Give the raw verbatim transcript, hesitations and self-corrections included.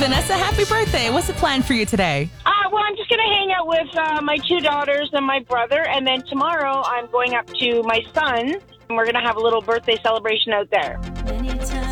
Vanessa, happy birthday. What's the plan for you today? Uh, well, I'm just going to hang out with uh, my two daughters and my brother, and then tomorrow I'm going up to my son, and we're going to have a little birthday celebration out there.